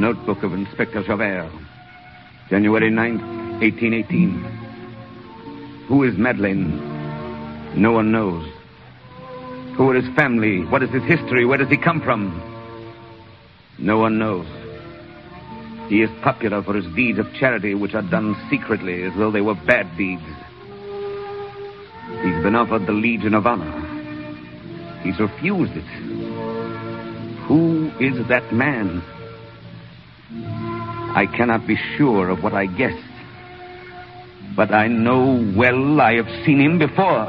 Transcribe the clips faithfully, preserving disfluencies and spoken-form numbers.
Notebook of Inspector Javert. January ninth, eighteen eighteen. Who is Madeleine? No one knows. Who are his family? What is his history? Where does he come from? No one knows. He is popular for his deeds of charity, which are done secretly as though they were bad deeds. He's been offered the Legion of Honor. He's refused it. Who is that man? I cannot be sure of what I guessed. But I know well I have seen him before.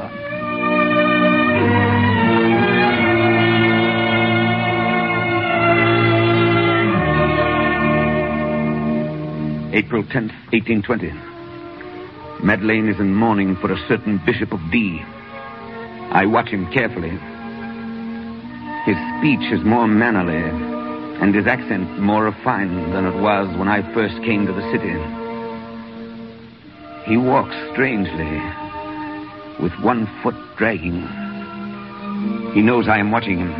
April tenth, eighteen twenty. Madeleine is in mourning for a certain Bishop of D. I watch him carefully. His speech is more mannerly, and his accent more refined than it was when I first came to the city. He walks strangely, with one foot dragging. He knows I am watching him.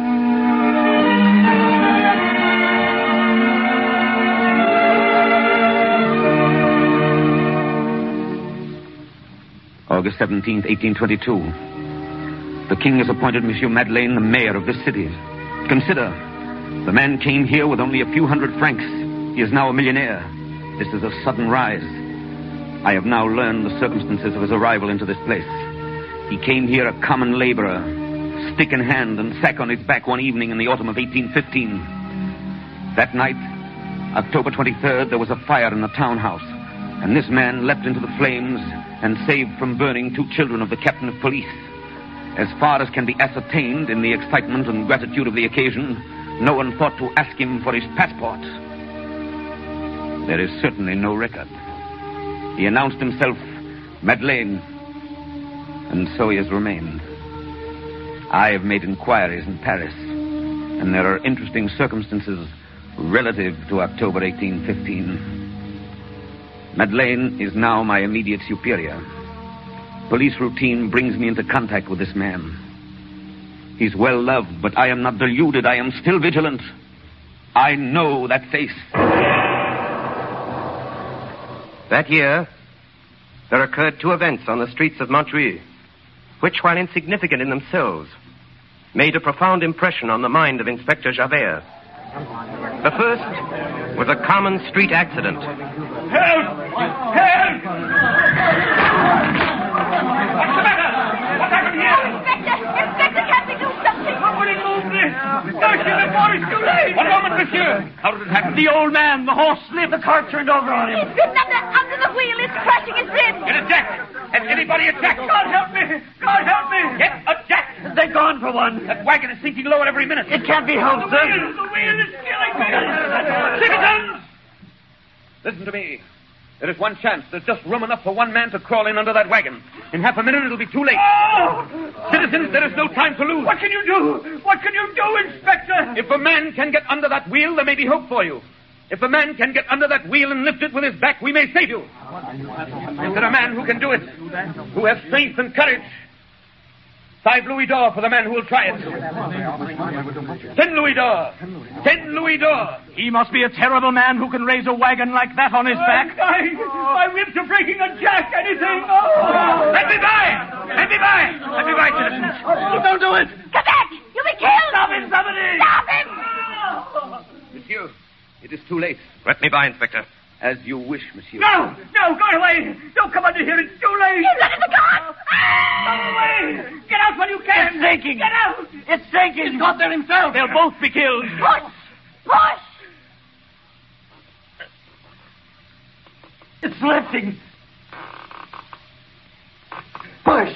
August seventeenth, eighteen twenty-two. The king has appointed Monsieur Madeleine the mayor of this city. Consider, the man came here with only a few hundred francs. He is now a millionaire. This is a sudden rise. I have now learned the circumstances of his arrival into this place. He came here a common laborer, stick in hand and sack on his back one evening in the autumn of eighteen fifteen. That night, October twenty-third, there was a fire in the townhouse, and this man leapt into the flames and saved from burning two children of the captain of police. As far as can be ascertained in the excitement and gratitude of the occasion, no one thought to ask him for his passport. There is certainly no record. He announced himself Madeleine, and so he has remained. I have made inquiries in Paris, and there are interesting circumstances relative to October eighteen fifteen. Madeleine is now my immediate superior. Police routine brings me into contact with this man. He's well loved, but I am not deluded. I am still vigilant. I know that face. That year, there occurred two events on the streets of Montreuil, which, while insignificant in themselves, made a profound impression on the mind of Inspector Javert. The first was a common street accident. Help! Help! What's the matter? What happened here? Oh, Inspector! Inspector, can't we do something? Somebody move this! Don't you, before it's too late! One moment, monsieur! How did it happen? The old man, the horse slipped, the car turned over on him. He's sitting under, under the wheel. It's crashing his ribs. Get a jack! Has anybody a jack? God help me! God help me! Get a jack! They're gone for one. That wagon is sinking lower every minute. It can't be helped, sir. The wheel, the wheel is killing me! Citizens! Listen to me. There is one chance. There's just room enough for one man to crawl in under that wagon. In half a minute, it'll be too late. Oh! Citizens, there is no time to lose. What can you do? What can you do, Inspector? If a man can get under that wheel, there may be hope for you. If a man can get under that wheel and lift it with his back, we may save you. Is there a man who can do it? Who has strength and courage? Five louis d'or for the man who will try it. Ten louis d'or. Ten louis d'or. He must be a terrible man who can raise a wagon like that on his back. I, my ribs are breaking a jack. Anything. Oh. Let me by. Let me by. Let me by, citizens. Oh, don't do it. Come back. You'll be killed. Stop him, somebody. Stop him. Monsieur, it is too late. Let me by, Inspector. As you wish, monsieur. No, no, go away. Don't come under here. It's too late. You let in the gun. Go away. Get out when you can. It's sinking. Get out. It's sinking. He's got there himself. They'll both be killed. Push. Push. It's lifting. Push.